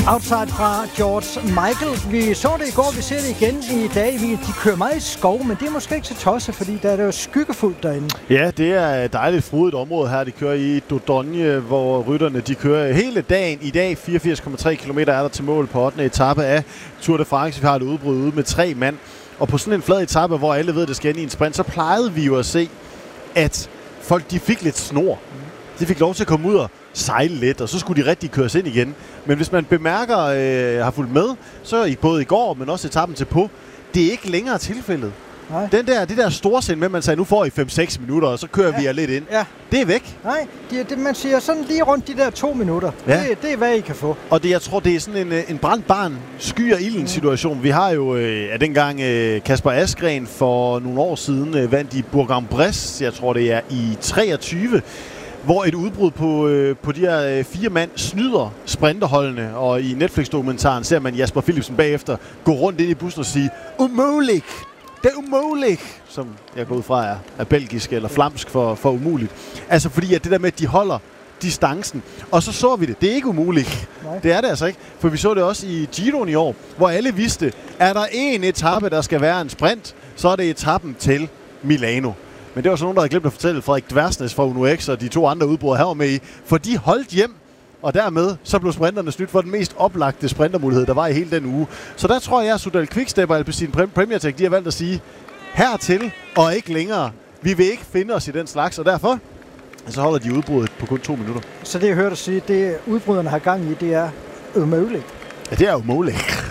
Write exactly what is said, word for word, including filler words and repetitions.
Outside fra George Michael. Vi så det i går, vi ser det igen i dag. De kører meget i skov, men det er måske ikke så tosset, fordi der er det jo skyggefuldt derinde. Ja, det er et dejligt frodigt område her. De kører i Dordogne, hvor rytterne de kører hele dagen. I dag fireogfirs komma tre kilometer er der til mål på ottende etape af Tour de France. Vi har et udbrud ude med tre mand. Og på sådan en flad etape, hvor alle ved, at det skal ind i en sprint, så plejede vi jo at se, at folk de fik lidt snor. De fik lov til at komme ud og sejle lidt, og så skulle de rigtig køres ind igen. Men hvis man bemærker, øh, har fulgt med, så i både i går, men også etappen til på, det er ikke længere tilfældet. Nej. Den der, det der storsind med, man sagde, nu får I fem seks minutter, og så kører ja. vi jer lidt ind. Ja. Det er væk. Nej, det, det, man siger sådan lige rundt de der to minutter. Ja. Det, det er, hvad I kan få. Og det, jeg tror, det er sådan en, en brændt barn, skyer ilden situation. Mm. Vi har jo øh, af dengang øh, Kasper Asgreen for nogle år siden øh, vandt i Bourg-en-Bresse, jeg tror det er i treogtyve, hvor et udbrud på, øh, på de her øh, fire mand snyder sprinterholdene, og i Netflix-dokumentaren ser man Jasper Philipsen bagefter gå rundt ind i bussen og sige, umuligt! Det er umuligt! Som jeg går ud fra er, er belgisk eller flamsk for, for umuligt. Altså fordi at det der med, at de holder distancen, og så så vi det. Det er ikke umuligt. Nej. Det er det altså ikke, for vi så det også i Giroen i år, hvor alle vidste, er der en etape, der skal være en sprint, så er det etappen til Milano. Men det var så nogen, der havde glemt at fortælle Frederik Dversnes fra Uno X og de to andre udbrud her var med i, for de holdt hjem, og dermed så blev sprinterne snydt for den mest oplagte sprintermulighed, der var i hele den uge. Så der tror jeg, at Soudal Quickstep og Alpecin Premier Tech, de har valgt at sige, hertil og ikke længere. Vi vil ikke finde os i den slags, og derfor så holder de udbruddet på kun to minutter. Så det, jeg hørte dig sige, det udbryderne har gang i, det er umuligt. Ja, det er umuligt.